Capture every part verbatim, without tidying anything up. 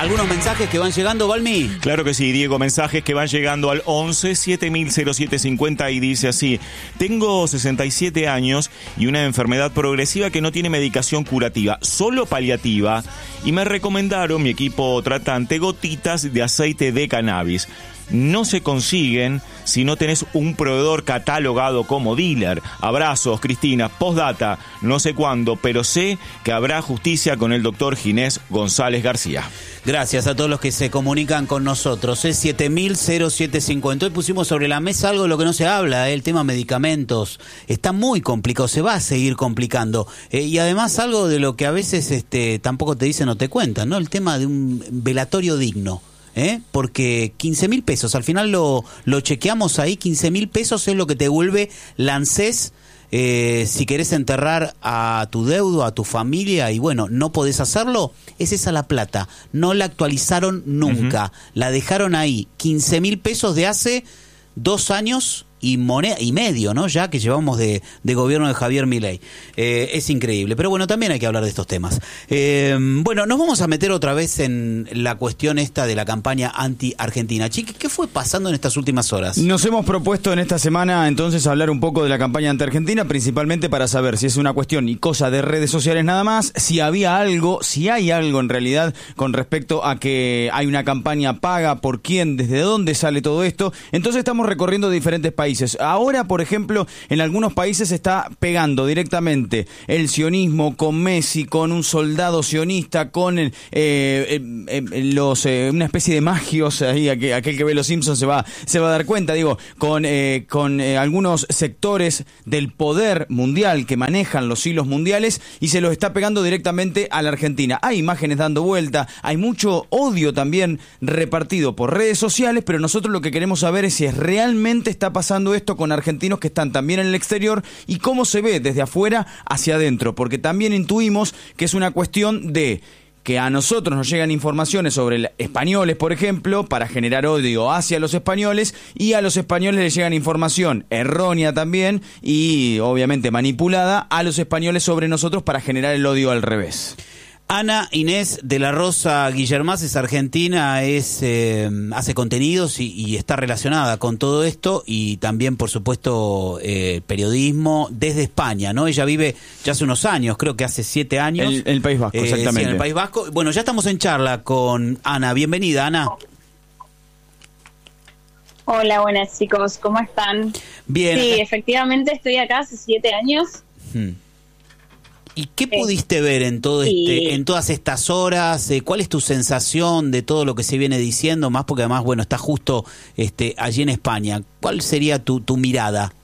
¿Algunos mensajes que van llegando, Balmi? Claro que sí, Diego, mensajes que van llegando al once siete mil cero siete cincuenta y dice así: tengo sesenta y siete años y una enfermedad progresiva que no tiene medicación curativa, solo paliativa, y me recomendaron mi equipo tratante gotitas de aceite de cannabis. No se consiguen si no tenés un proveedor catalogado como dealer. Abrazos, Cristina. Postdata, no sé cuándo, pero sé que habrá justicia con el doctor Ginés González García. Gracias a todos los que se comunican con nosotros. Es siete mil cero siete cincuenta. Hoy pusimos sobre la mesa algo de lo que no se habla, ¿eh? El tema medicamentos. Está muy complicado, se va a seguir complicando. Eh, y además algo de lo que a veces este, tampoco te dicen o te cuentan, ¿no? El tema de un velatorio digno. ¿Eh? Porque quince mil pesos, al final lo, lo chequeamos ahí, quince mil pesos es lo que te devuelve la ANSES eh, si querés enterrar a tu deudo, a tu familia, y bueno, no podés hacerlo, es esa la plata, no la actualizaron nunca, uh-huh. La dejaron ahí, quince mil pesos de hace dos años y moneda y medio, ¿no? Ya que llevamos de, de gobierno de Javier Milei. Eh, es increíble, pero bueno, también hay que hablar de estos temas. Eh, bueno, nos vamos a meter otra vez en la cuestión esta de la campaña anti-Argentina. Chiqui, ¿qué fue pasando en estas últimas horas? Nos hemos propuesto en esta semana entonces hablar un poco de la campaña anti-Argentina, principalmente para saber si es una cuestión y cosa de redes sociales nada más, si había algo, si hay algo en realidad con respecto a que hay una campaña paga, por quién, desde dónde sale todo esto. Entonces estamos recorriendo diferentes países. Ahora, por ejemplo, en algunos países se está pegando directamente el sionismo con Messi, con un soldado sionista, con el, eh, eh, eh, los eh, una especie de magios, ahí aquel, aquel que ve los Simpsons se va se va a dar cuenta, digo, con eh, con eh, algunos sectores del poder mundial que manejan los hilos mundiales, y se los está pegando directamente a la Argentina. Hay imágenes dando vuelta, hay mucho odio también repartido por redes sociales, pero nosotros lo que queremos saber es si realmente está pasando esto con argentinos que están también en el exterior y cómo se ve desde afuera hacia adentro, porque también intuimos que es una cuestión de que a nosotros nos llegan informaciones sobre españoles, por ejemplo, para generar odio hacia los españoles, y a los españoles les llegan información errónea también y obviamente manipulada a los españoles sobre nosotros para generar el odio al revés. Ana Inés de la Rosa Guillermás es argentina, es eh, hace contenidos y, y está relacionada con todo esto, y también, por supuesto, eh, periodismo desde España, ¿no? Ella vive ya hace unos años, creo que hace siete años. El, el País Vasco, eh, exactamente. Sí, en el País Vasco. Bueno, ya estamos en charla con Ana. Bienvenida, Ana. Hola, buenas chicos, ¿cómo están? Bien. Sí, efectivamente estoy acá hace siete años. Hmm. ¿Y qué pudiste ver en todo este, y... en todas estas horas? Eh, ¿Cuál es tu sensación de todo lo que se viene diciendo? Más porque además, bueno, está justo este, allí en España. ¿Cuál sería tu, tu mirada?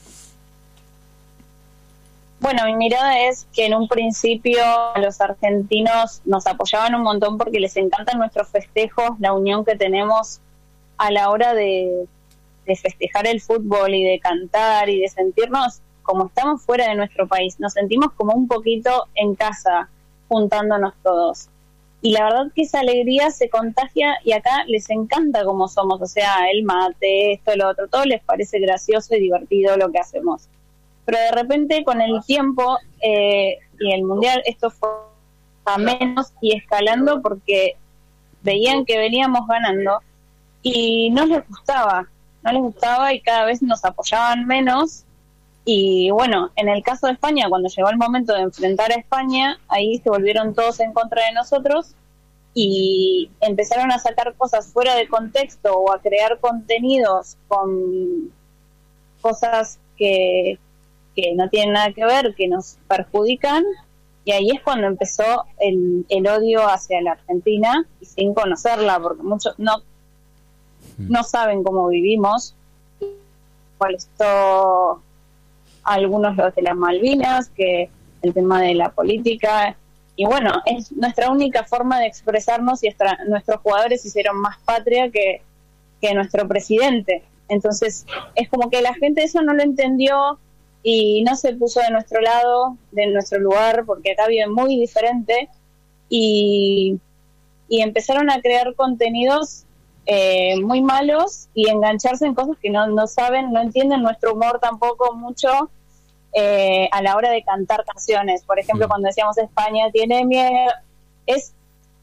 Bueno, mi mirada es que en un principio los argentinos nos apoyaban un montón porque les encantan nuestros festejos, la unión que tenemos a la hora de, de festejar el fútbol y de cantar y de sentirnos como estamos fuera de nuestro país. Nos sentimos como un poquito en casa, juntándonos todos. Y la verdad que esa alegría se contagia y acá les encanta como somos. O sea, el mate, esto, lo otro, todo les parece gracioso y divertido lo que hacemos. Pero de repente, con el tiempo eh, y el Mundial, esto fue a menos y escalando porque veían que veníamos ganando y no les gustaba. No les gustaba y cada vez nos apoyaban menos. Y bueno, en el caso de España, cuando llegó el momento de enfrentar a España, ahí se volvieron todos en contra de nosotros y empezaron a sacar cosas fuera de contexto o a crear contenidos con cosas que, que no tienen nada que ver, que nos perjudican, y ahí es cuando empezó el, el odio hacia la Argentina, y sin conocerla, porque muchos no, no saben cómo vivimos, cuál es todo... algunos los de las Malvinas, que el tema de la política, y bueno, es nuestra única forma de expresarnos, y extra, nuestros jugadores hicieron más patria que, que nuestro presidente. Entonces es como que la gente eso no lo entendió y no se puso de nuestro lado, de nuestro lugar, porque acá viven muy diferente, y, y empezaron a crear contenidos eh, muy malos y engancharse en cosas que no, no saben, no entienden nuestro humor tampoco mucho. Eh, a la hora de cantar canciones, por ejemplo, mm. cuando decíamos España tiene miedo, es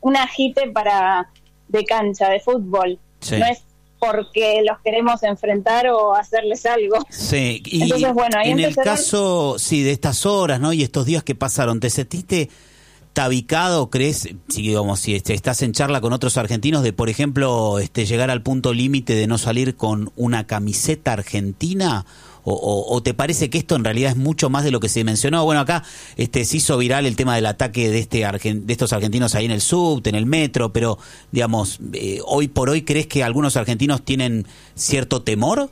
un agite para de cancha, de fútbol. Sí. No es porque los queremos enfrentar o hacerles algo. Sí, y entonces, bueno, ahí en el caso, sí, de estas horas, ¿no? Y estos días que pasaron, ¿te sentiste tabicado, crees, si, digamos, si estás en charla con otros argentinos, de, por ejemplo, este, llegar al punto límite de no salir con una camiseta argentina? O, o, ¿O te parece que esto en realidad es mucho más de lo que se mencionó? Bueno, acá este se hizo viral el tema del ataque de este argen, de estos argentinos ahí en el subte, en el metro, pero, digamos, eh, hoy por hoy, ¿crees que algunos argentinos tienen cierto temor?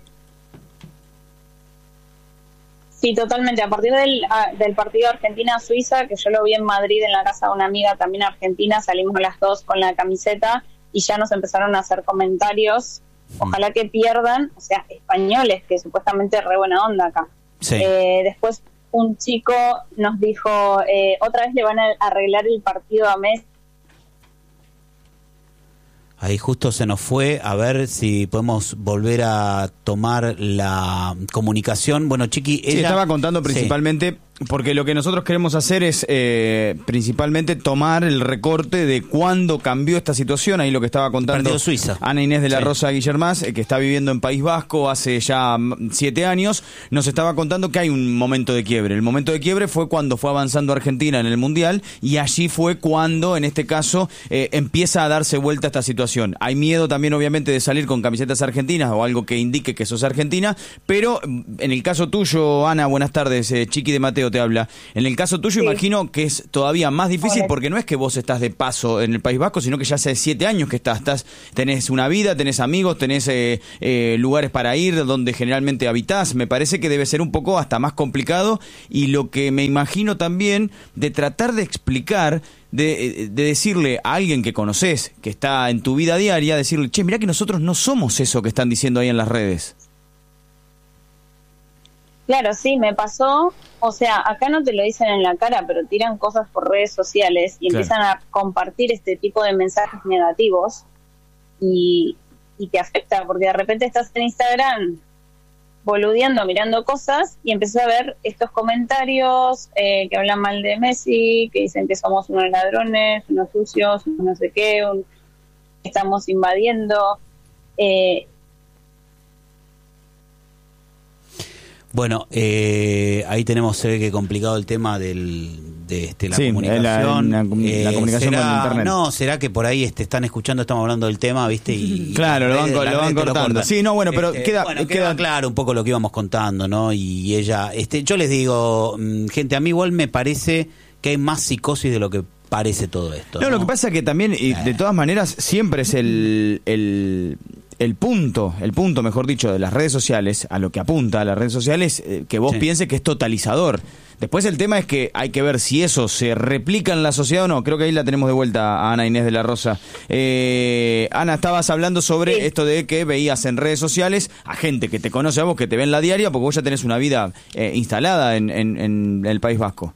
Sí, totalmente. A partir del, del partido Argentina-Suiza, que yo lo vi en Madrid en la casa de una amiga también argentina, salimos las dos con la camiseta y ya nos empezaron a hacer comentarios. Ojalá que pierdan, o sea, españoles, que supuestamente re buena onda acá. Sí. Eh, después un chico nos dijo, eh, otra vez le van a arreglar el partido a Messi. Ahí justo se nos fue, a ver si podemos volver a tomar la comunicación. Bueno, Chiqui, ella... Sí, estaba contando principalmente... Sí. Porque lo que nosotros queremos hacer es eh, principalmente tomar el recorte de cuándo cambió esta situación. Ahí lo que estaba contando Suiza. Ana Inés de la sí. Rosa Guillermás, eh, que está viviendo en País Vasco hace ya siete años, nos estaba contando que hay un momento de quiebre. El momento de quiebre fue cuando fue avanzando Argentina en el Mundial y allí fue cuando, en este caso, eh, empieza a darse vuelta esta situación. Hay miedo también, obviamente, de salir con camisetas argentinas o algo que indique que sos argentina, pero en el caso tuyo, Ana, buenas tardes, eh, Chiqui de Mateo te habla. En el caso tuyo, sí. imagino que es todavía más difícil porque no es que vos estás de paso en el País Vasco, sino que ya hace siete años que estás. estás tenés una vida, tenés amigos, tenés eh, eh, lugares para ir donde generalmente habitás. Me parece que debe ser un poco hasta más complicado y lo que me imagino también de tratar de explicar, de, de decirle a alguien que conoces, que está en tu vida diaria, decirle, che, mirá que nosotros no somos eso que están diciendo ahí en las redes. Claro, sí, me pasó, o sea, acá no te lo dicen en la cara, pero tiran cosas por redes sociales y claro. empiezan a compartir este tipo de mensajes negativos y, y te afecta, porque de repente estás en Instagram boludeando, mirando cosas y empezás a ver estos comentarios eh, que hablan mal de Messi, que dicen que somos unos ladrones, unos sucios, unos no sé qué, un, estamos invadiendo... Eh, Bueno, eh, ahí tenemos, se ve que complicado el tema del, de este, la sí, comunicación. La, la, eh, la comunicación será, con internet. No, será que por ahí este, están escuchando, estamos hablando del tema, ¿viste? Y claro, lo van, lo van cortando. Lo sí, no, bueno, pero este, queda, bueno, queda... queda claro un poco lo que íbamos contando, ¿no? Y ella, este, yo les digo, gente, a mí igual me parece que hay más psicosis de lo que parece todo esto. No, no, lo que pasa es que también, y de todas maneras, siempre es el... el El punto, el punto, mejor dicho, de las redes sociales, a lo que apunta a las redes sociales, eh, que vos sí. pienses que es totalizador. Después el tema es que hay que ver si eso se replica en la sociedad o no. Creo que ahí la tenemos de vuelta a Ana Inés de la Rosa. Eh, Ana, estabas hablando sobre sí. esto de que veías en redes sociales a gente que te conoce a vos, que te ve en la diaria, porque vos ya tenés una vida eh, instalada en, en, en el País Vasco.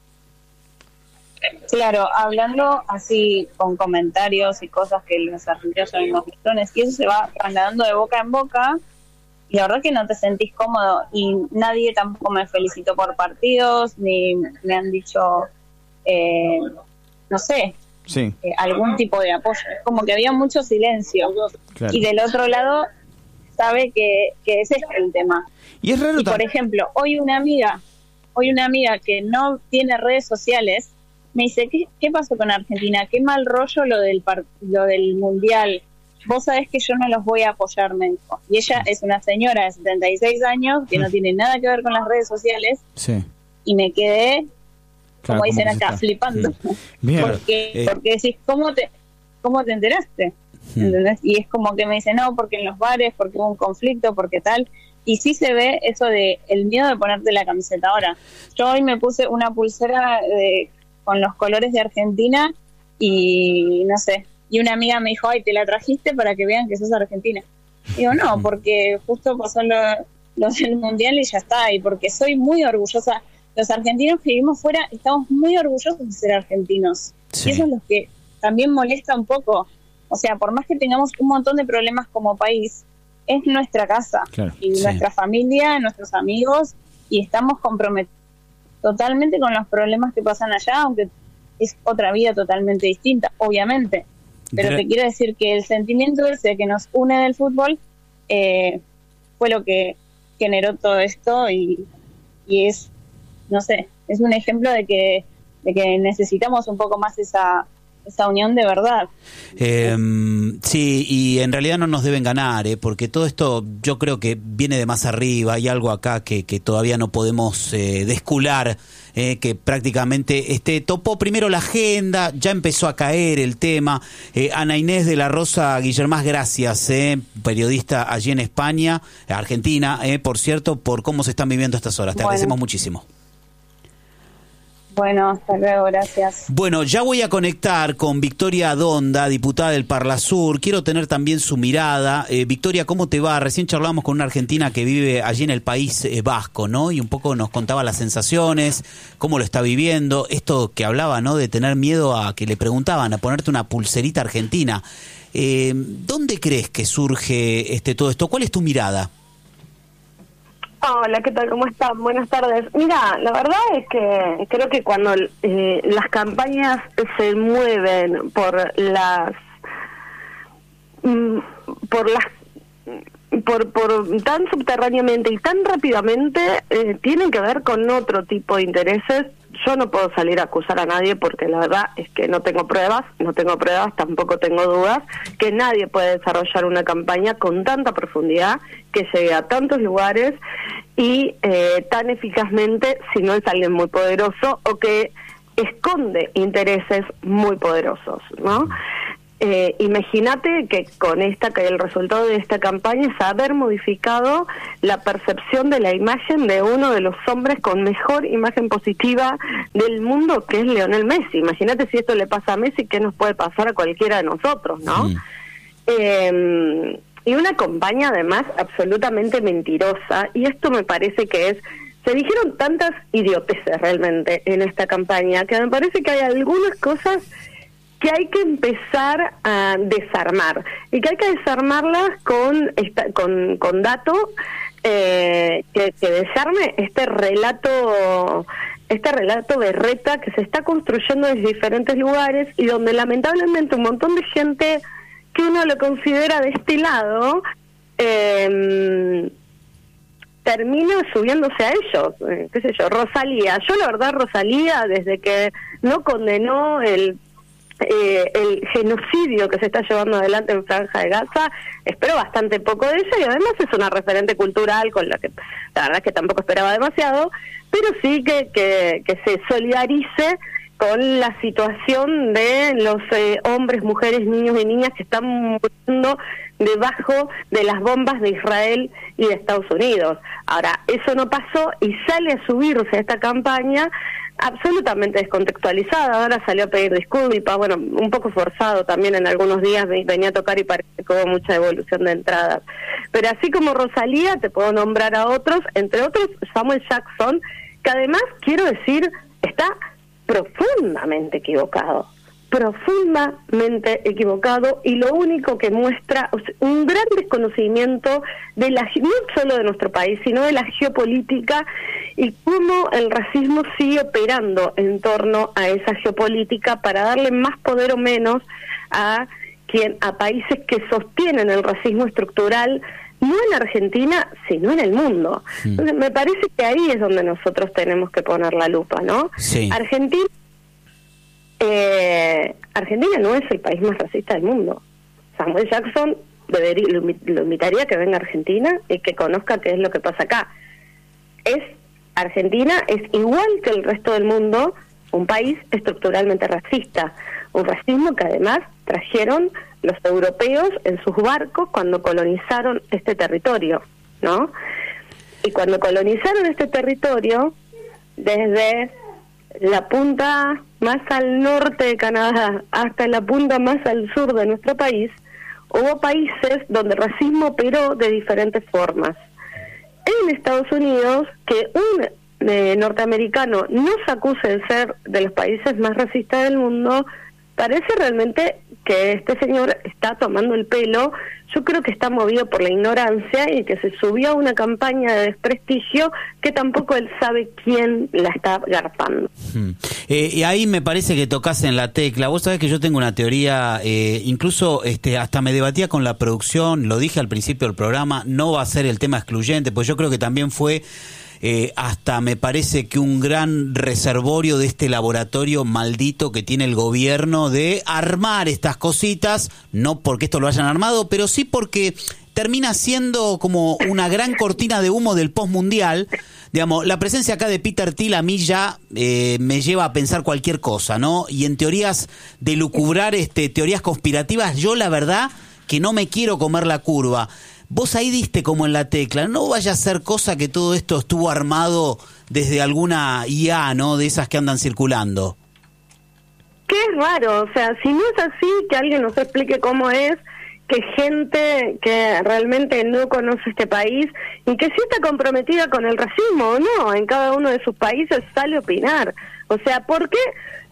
Claro, hablando así con comentarios y cosas que los argentinos son unos ladrones, y eso se va trasladando de boca en boca, y la verdad que no te sentís cómodo, y nadie tampoco me felicitó por partidos, ni me han dicho, eh, no sé, sí. eh, algún tipo de apoyo. Es como que había mucho silencio, claro. y del otro lado sabe que, que ese es el tema. Y es raro. Y por ejemplo, hoy una amiga, hoy una amiga que no tiene redes sociales, me dice, ¿qué, ¿qué pasó con Argentina? Qué mal rollo lo del par- lo del Mundial. Vos sabés que yo no los voy a apoyar, me dijo. Y ella es una señora de setenta y seis años que no tiene nada que ver con las redes sociales. Sí. Y me quedé, claro, como dicen acá, está? flipando. Bien. Porque, eh. porque decís, ¿cómo te, cómo te enteraste? Hmm. ¿Entendés? Y es como que me dice, no, porque en los bares, porque hubo un conflicto, porque tal... Y sí se ve eso de el miedo de ponerte la camiseta ahora. Yo hoy me puse una pulsera de... con los colores de Argentina y no sé, y una amiga me dijo, ay, te la trajiste para que vean que sos argentina. Digo, no, porque justo pasó lo, lo del Mundial y ya está, y porque soy muy orgullosa. Los argentinos que vivimos fuera estamos muy orgullosos de ser argentinos. Sí. Y eso es lo que también molesta un poco. O sea, por más que tengamos un montón de problemas como país, es nuestra casa, claro, y sí. nuestra familia, nuestros amigos, y estamos comprometidos totalmente con los problemas que pasan allá, aunque es otra vida totalmente distinta, obviamente, Pero Gra- te quiero decir que el sentimiento ese que nos une del fútbol eh, fue lo que generó todo esto y, y es, no sé, es un ejemplo de que, de que necesitamos un poco más esa... esa unión de verdad. Eh, sí, y en realidad no nos deben ganar, ¿eh? Porque todo esto yo creo que viene de más arriba, hay algo acá que, que todavía no podemos eh, descular, eh, que prácticamente este, topó primero la agenda, ya empezó a caer el tema. Eh, Ana Inés de la Rosa Guillermás, gracias, eh, periodista allí en España, Argentina, eh, por cierto, por cómo se están viviendo estas horas. Te Bueno. agradecemos muchísimo. Bueno, hasta luego, gracias. Bueno, ya voy a conectar con Victoria Donda, diputada del Parlasur. Quiero tener también su mirada. Eh, Victoria, ¿cómo te va? Recién charlábamos con una argentina que vive allí en el País eh, Vasco, ¿no? Y un poco nos contaba las sensaciones, cómo lo está viviendo. Esto que hablaba, ¿no? De tener miedo a que le preguntaban, a ponerte una pulserita argentina. Eh, ¿Dónde crees que surge este todo esto? ¿Cuál es tu mirada? Hola, ¿qué tal? ¿Cómo están? Buenas tardes. Mira, la verdad es que creo que cuando eh, las campañas se mueven por las mm, por las por por tan subterráneamente y tan rápidamente eh, tienen que ver con otro tipo de intereses. Yo no puedo salir a acusar a nadie porque la verdad es que no tengo pruebas, no tengo pruebas, tampoco tengo dudas, que nadie puede desarrollar una campaña con tanta profundidad, que llegue a tantos lugares y eh, tan eficazmente si no es alguien muy poderoso o que esconde intereses muy poderosos, ¿no? Eh, Imagínate que con esta que el resultado de esta campaña es haber modificado la percepción de la imagen de uno de los hombres con mejor imagen positiva del mundo, que es Lionel Messi. Imagínate si esto le pasa a Messi, ¿qué nos puede pasar a cualquiera de nosotros, no? Sí. Eh, y una campaña además absolutamente mentirosa, y esto me parece que es... Se dijeron tantas idioteces realmente en esta campaña, que me parece que hay algunas cosas que hay que empezar a desarmar, y que hay que desarmarlas con esta, con, con datos, eh, que, que desarme este relato, este relato berreta que se está construyendo desde diferentes lugares y donde lamentablemente un montón de gente que uno lo considera de este lado eh, termina subiéndose a ellos, eh, qué sé yo, Rosalía. Yo la verdad Rosalía, desde que no condenó el Eh, el genocidio que se está llevando adelante en Franja de Gaza, espero bastante poco de ella, y además es una referente cultural con la que la verdad es que tampoco esperaba demasiado, pero sí que, que, que se solidarice con la situación de los eh, hombres, mujeres, niños y niñas que están muriendo debajo de las bombas de Israel y de Estados Unidos. Ahora, eso no pasó y sale a subirse a esta campaña absolutamente descontextualizada. Ahora salió a pedir disculpas, bueno, un poco forzado también en algunos días, venía a tocar y parece que hubo mucha evolución de entradas. Pero así como Rosalía, te puedo nombrar a otros, entre otros Samuel Jackson, que además, quiero decir, está profundamente equivocado, profundamente equivocado, y lo único que muestra un gran desconocimiento de la, no solo de nuestro país, sino de la geopolítica y cómo el racismo sigue operando en torno a esa geopolítica para darle más poder o menos a quien a países que sostienen el racismo estructural, no en Argentina, sino en el mundo. Sí. Entonces, me parece que ahí es donde nosotros tenemos que poner la lupa, ¿no? Sí. Argentina Eh, Argentina no es el país más racista del mundo. Samuel Jackson debería, lo, lo invitaría a que venga a Argentina y que conozca qué es lo que pasa acá. Es Argentina es igual que el resto del mundo un país estructuralmente racista, un racismo que además trajeron los europeos en sus barcos cuando colonizaron este territorio, ¿no? Y cuando colonizaron este territorio, desde la punta más al norte de Canadá hasta la punta más al sur de nuestro país, hubo países donde el racismo operó de diferentes formas. En Estados Unidos, que un eh, norteamericano no se acuse de ser de los países más racistas del mundo, parece realmente que este señor está tomando el pelo, yo creo que está movido por la ignorancia y que se subió a una campaña de desprestigio que tampoco él sabe quién la está garpando. Hmm. Eh, y ahí me parece que tocas en la tecla. Vos sabés que yo tengo una teoría, eh, incluso este, hasta me debatía con la producción, lo dije al principio del programa, no va a ser el tema excluyente, pues yo creo que también fue... Eh, hasta me parece que un gran reservorio de este laboratorio maldito que tiene el gobierno de armar estas cositas, no porque esto lo hayan armado, pero sí porque termina siendo como una gran cortina de humo del postmundial. Digamos, la presencia acá de Peter Thiel a mí ya eh, me lleva a pensar cualquier cosa, ¿no? Y en teorías de lucubrar este, teorías conspirativas, yo la verdad que no me quiero comer la curva. Vos ahí diste como en la tecla, no vaya a ser cosa que todo esto estuvo armado desde alguna I A, ¿no? De esas que andan circulando. Que es raro, o sea, si no es así, que alguien nos explique cómo es, que gente que realmente no conoce este país y que sí está comprometida con el racismo o no, en cada uno de sus países sale a opinar. O sea, ¿por qué?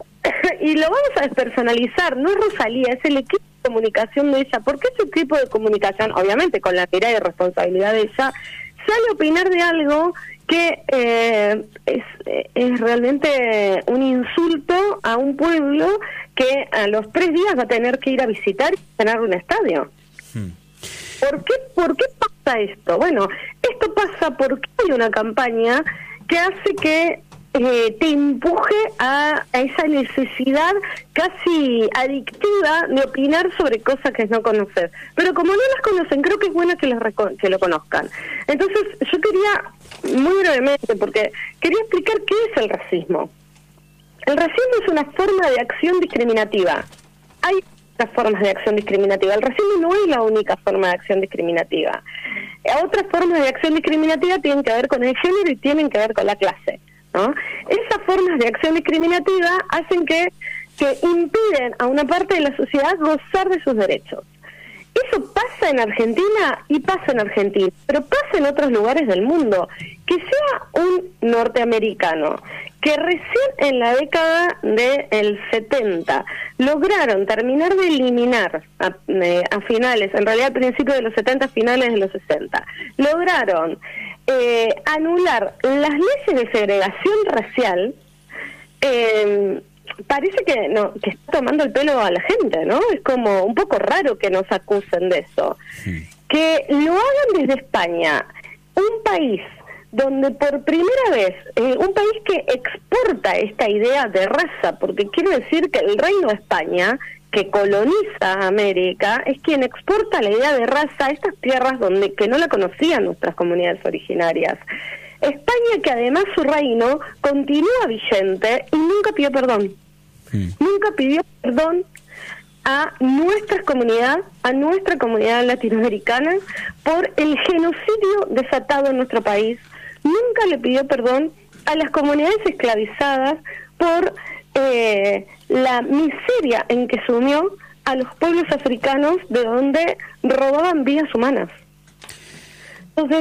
Y lo vamos a despersonalizar, no es Rosalía, es el equipo de comunicación de ella. ¿Por qué su equipo de comunicación, obviamente con la mirada y responsabilidad de ella, sale a opinar de algo que eh, es, es realmente un insulto a un pueblo que a los tres días va a tener que ir a visitar y llenar un estadio? Hmm. ¿Por qué, ¿Por qué pasa esto? Bueno, esto pasa porque hay una campaña que hace que Eh, te empuje a, a esa necesidad casi adictiva de opinar sobre cosas que no conoces. Pero como no las conocen, creo que es bueno que, los que lo conozcan. Entonces, yo quería, muy brevemente, porque quería explicar qué es el racismo. El racismo es una forma de acción discriminativa. Hay otras formas de acción discriminativa. El racismo no es la única forma de acción discriminativa. Otras formas de acción discriminativa tienen que ver con el género y tienen que ver con la clase, ¿no? Esas formas de acción discriminativa hacen que, que impiden a una parte de la sociedad gozar de sus derechos. Eso pasa en Argentina y pasa en Argentina, pero pasa en otros lugares del mundo. Que sea un norteamericano que recién en la década del setenta lograron terminar de eliminar a, a finales, en realidad a principios de los setenta, finales de los sesenta, lograron Eh, anular las leyes de segregación racial, eh, parece que no que está tomando el pelo a la gente, ¿no? Es como un poco raro que nos acusen de eso. Sí. Que lo hagan desde España, un país donde por primera vez, eh, un país que exporta esta idea de raza, porque quiero decir que el Reino de España, que coloniza América, es quien exporta la idea de raza a estas tierras donde que no la conocían nuestras comunidades originarias. España, que además su reino continúa vigente y nunca pidió perdón. Mm. Nunca pidió perdón a nuestra comunidad, a nuestra comunidad latinoamericana, por el genocidio desatado en nuestro país. Nunca le pidió perdón a las comunidades esclavizadas por Eh, la miseria en que sumió a los pueblos africanos de donde robaban vidas humanas. Entonces,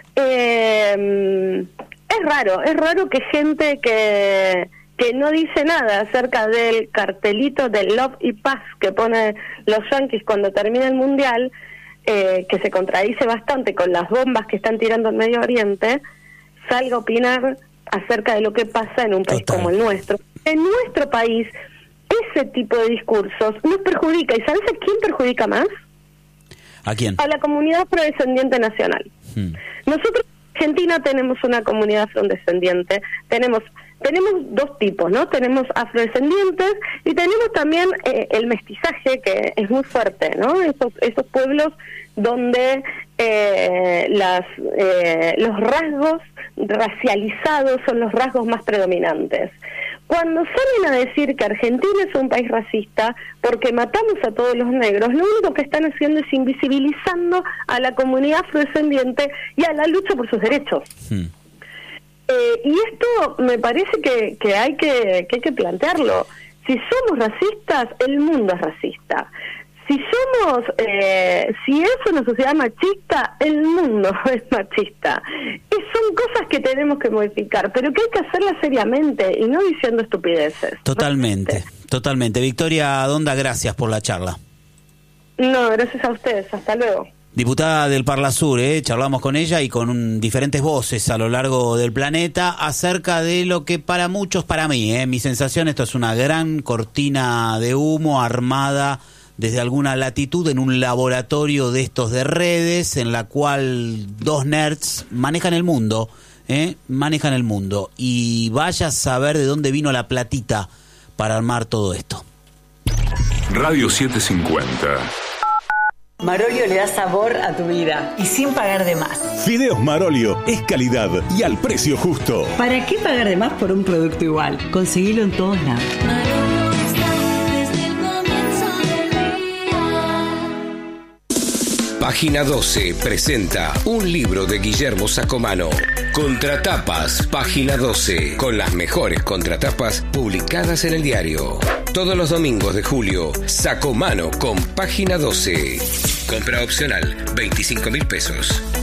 eh, es raro, es raro que gente que, que no dice nada acerca del cartelito de Love y Paz que pone los yanquis cuando termina el Mundial, eh, que se contradice bastante con las bombas que están tirando en Medio Oriente, salga a opinar acerca de lo que pasa en un país Total. Como el nuestro. En nuestro país, ese tipo de discursos nos perjudica. ¿Y sabes a quién perjudica más? ¿A quién? A la comunidad afrodescendiente nacional. Hmm. Nosotros en Argentina tenemos una comunidad afrodescendiente. Tenemos tenemos dos tipos, ¿no? Tenemos afrodescendientes y tenemos también eh, el mestizaje, que es muy fuerte, ¿no? Esos, esos pueblos donde eh, las, eh, los rasgos racializados son los rasgos más predominantes. Cuando salen a decir que Argentina es un país racista porque matamos a todos los negros, lo único que están haciendo es invisibilizando a la comunidad afrodescendiente y a la lucha por sus derechos. Hmm. Eh, y esto me parece que, que, hay que, que hay que plantearlo. Si somos racistas, el mundo es racista. Si somos, eh, si es una sociedad machista, el mundo es machista. Y son cosas que tenemos que modificar, pero que hay que hacerlas seriamente y no diciendo estupideces. Totalmente, realmente. totalmente. Victoria Donda, gracias por la charla. No, gracias a ustedes. Hasta luego. Diputada del Parla Sur, ¿eh? Charlamos con ella y con un, diferentes voces a lo largo del planeta acerca de lo que para muchos, para mí, ¿eh? mi sensación, esto es una gran cortina de humo armada desde alguna latitud en un laboratorio de estos de redes en la cual dos nerds manejan el mundo, ¿eh? manejan el mundo y vaya a saber de dónde vino la platita para armar todo esto. Radio setecientos cincuenta. Marolio le da sabor a tu vida y sin pagar de más. Fideos Marolio es calidad y al precio justo. ¿Para qué pagar de más por un producto igual? Conseguilo en todos lados. Página doce presenta un libro de Guillermo Sacomano. Contratapas, Página doce, con las mejores contratapas publicadas en el diario. Todos los domingos de julio, Sacomano con Página doce. Compra opcional, veinticinco mil pesos.